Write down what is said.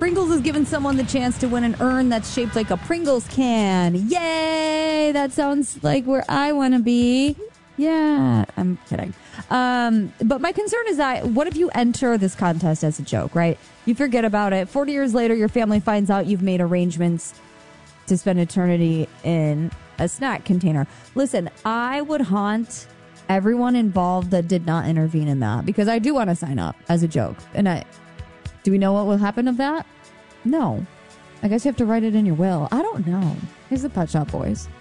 Pringles has given someone the chance to win an urn that's shaped like a Pringles can. Yay! That sounds like where I want to be. Yeah, I'm kidding. But my concern is that what if you enter this contest as a joke, right? You forget about it. 40 years later, your family finds out you've made arrangements to spend eternity in a snack container. Listen, I would haunt everyone involved that did not intervene in that because I do want to sign up as a joke. And do we know what will happen of that? No. I guess you have to write it in your will. I don't know. Here's the Pet Shop Boys.